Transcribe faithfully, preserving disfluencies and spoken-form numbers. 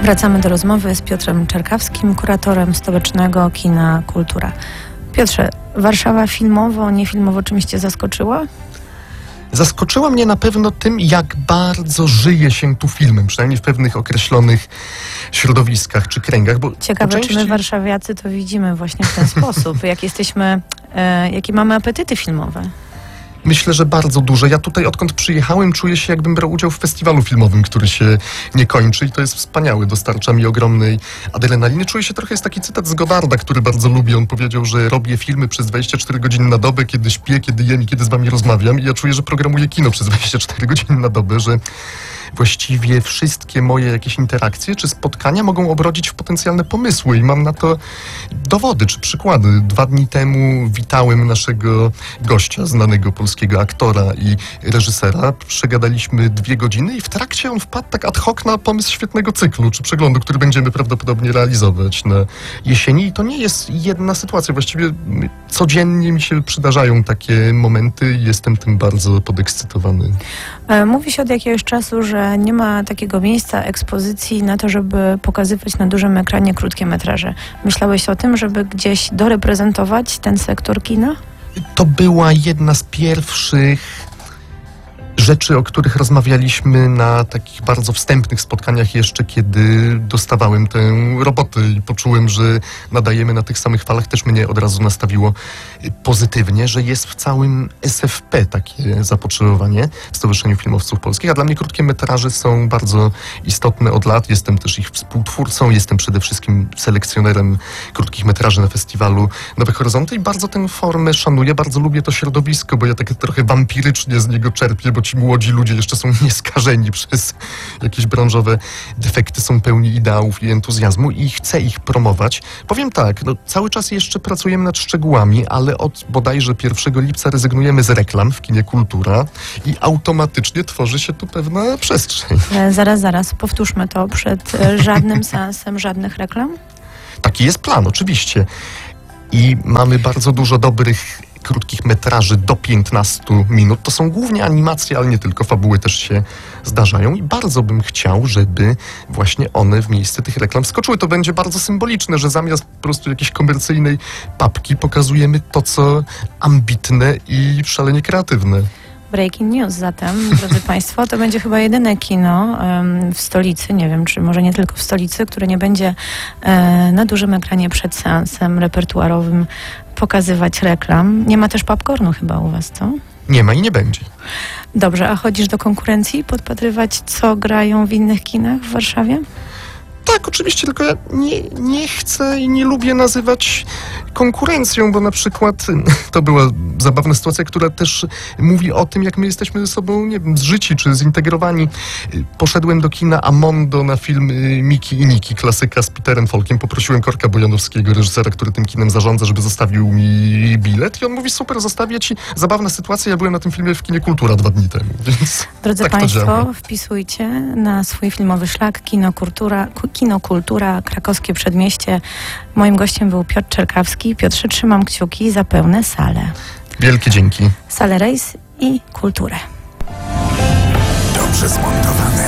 Wracamy do rozmowy z Piotrem Czerkawskim, kuratorem Stołecznego Kina Kultura. Piotrze, Warszawa filmowo, niefilmowo czymś cię zaskoczyła? Zaskoczyła mnie na pewno tym, jak bardzo żyje się tu filmem, przynajmniej w pewnych określonych środowiskach czy kręgach. Bo Ciekawe, części... czy my warszawiacy to widzimy właśnie w ten sposób, jak jesteśmy, e, jakie mamy apetyty filmowe. Myślę, że bardzo duże. Ja tutaj, odkąd przyjechałem, czuję się, jakbym brał udział w festiwalu filmowym, który się nie kończy i to jest wspaniałe. Dostarcza mi ogromnej adrenaliny. Czuję się trochę, jest taki cytat z Godarda, który bardzo lubię. On powiedział, że robię filmy przez dwadzieścia cztery godziny na dobę, kiedy śpię, kiedy jem i kiedy z wami rozmawiam. I ja czuję, że programuję kino przez dwadzieścia cztery godziny na dobę, że właściwie wszystkie moje jakieś interakcje czy spotkania mogą obrodzić w potencjalne pomysły i mam na to dowody czy przykłady. Dwa dni temu witałem naszego gościa, znanego polskiego aktora i reżysera. Przegadaliśmy dwie godziny i w trakcie on wpadł tak ad hoc na pomysł świetnego cyklu czy przeglądu, który będziemy prawdopodobnie realizować na jesieni. I to nie jest jedna sytuacja. Właściwie codziennie mi się przydarzają takie momenty i jestem tym bardzo podekscytowany. Mówi się od jakiegoś czasu, że nie ma takiego miejsca, ekspozycji na to, żeby pokazywać na dużym ekranie krótkie metraże. Myślałeś o tym, żeby gdzieś doreprezentować ten sektor kina? To była jedna z pierwszych rzeczy, o których rozmawialiśmy na takich bardzo wstępnych spotkaniach jeszcze, kiedy dostawałem tę robotę i poczułem, że nadajemy na tych samych falach. Też mnie od razu nastawiło pozytywnie, że jest w całym S F P takie zapotrzebowanie w Stowarzyszeniu Filmowców Polskich, a dla mnie krótkie metraże są bardzo istotne od lat. Jestem też ich współtwórcą, jestem przede wszystkim selekcjonerem krótkich metraży na festiwalu Nowe Horyzonty i bardzo tę formę szanuję, bardzo lubię to środowisko, bo ja tak trochę wampirycznie z niego czerpię, bo ci młodzi ludzie jeszcze są nieskażeni przez jakieś branżowe defekty, są pełni ideałów i entuzjazmu i chcę ich promować. Powiem tak, no, cały czas jeszcze pracujemy nad szczegółami, ale od bodajże pierwszego lipca rezygnujemy z reklam w kinie Kultura i automatycznie tworzy się tu pewna przestrzeń. E, zaraz, zaraz, powtórzmy to. Przed e, żadnym seansem, żadnych reklam? Taki jest plan, oczywiście. I mamy bardzo dużo dobrych krótkich metraży do piętnastu minut. To są głównie animacje, ale nie tylko, fabuły też się zdarzają i bardzo bym chciał, żeby właśnie one w miejsce tych reklam wskoczyły. To będzie bardzo symboliczne, że zamiast po prostu jakiejś komercyjnej papki pokazujemy to, co ambitne i szalenie kreatywne. Breaking news zatem, drodzy Państwo, to będzie chyba jedyne kino um, w stolicy, nie wiem, czy może nie tylko w stolicy, które nie będzie e, na dużym ekranie przed seansem repertuarowym pokazywać reklam. Nie ma też popcornu chyba u Was, co? Nie ma i nie będzie. Dobrze, a chodzisz do konkurencji podpatrywać, co grają w innych kinach w Warszawie? Tak, oczywiście, tylko ja nie, nie chcę i nie lubię nazywać konkurencją, bo na przykład to była zabawna sytuacja, która też mówi o tym, jak my jesteśmy ze sobą, nie wiem, zżyci czy zintegrowani. Poszedłem do kina Amondo na film Miki i Niki, klasyka z Peterem Falkiem. Poprosiłem Korka Bojanowskiego, reżysera, który tym kinem zarządza, żeby zostawił mi bilet i on mówi, super, zostawię ci. Zabawna sytuacja, ja byłem na tym filmie w kinie Kultura dwa dni temu, więc Drodzy tak Państwo, wpisujcie na swój filmowy szlak Kino Kultura, Kino Kultura, Krakowskie Przedmieście. Moim gościem był Piotr Czerkawski. Piotrze, trzymam kciuki za pełne sale. Wielkie dzięki. Salę Rejs i Kulturę. Dobrze zmontowane.